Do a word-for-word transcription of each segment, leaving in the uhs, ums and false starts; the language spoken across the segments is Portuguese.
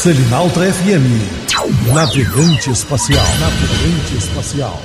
Selinalta F M, navegante espacial, navegante espacial.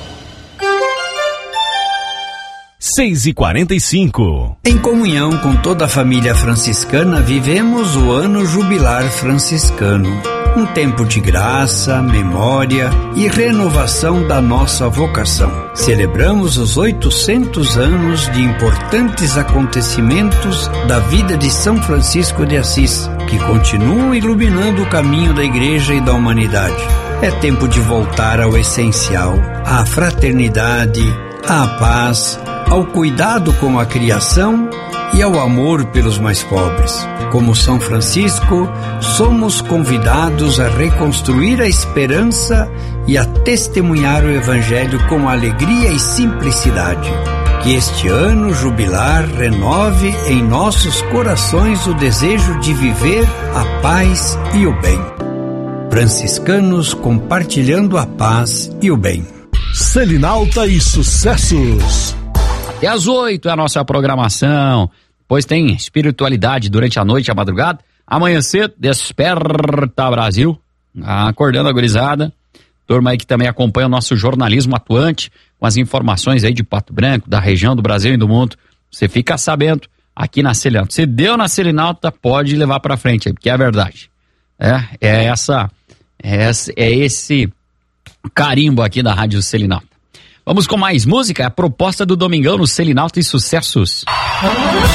seis e quarenta e cinco. Em comunhão com toda a família franciscana, vivemos o ano jubilar franciscano. Um tempo de graça, memória e renovação da nossa vocação. Celebramos os oitocentos anos de importantes acontecimentos da vida de São Francisco de Assis, que continuam iluminando o caminho da Igreja e da humanidade. É tempo de voltar ao essencial, à fraternidade, à paz, ao cuidado com a criação e ao amor pelos mais pobres. Como São Francisco, somos convidados a reconstruir a esperança e a testemunhar o Evangelho com alegria e simplicidade. Que este ano jubilar renove em nossos corações o desejo de viver a paz e o bem. Franciscanos compartilhando a paz e o bem. Selinalta e sucessos. Até às oito é a nossa programação. Depois tem espiritualidade durante a noite, a madrugada. Amanhã cedo, Desperta Brasil. Acordando a gurizada. Turma aí que também acompanha o nosso jornalismo atuante, com as informações aí de Pato Branco, da região do Brasil e do mundo. Você fica sabendo aqui na Selinalta. Se deu na Selinalta, pode levar pra frente aí, porque é a verdade. É, é essa, é esse, é esse carimbo aqui da Rádio Selinalta. Vamos com mais música, a proposta do Domingão no Selinalta e Sucessos.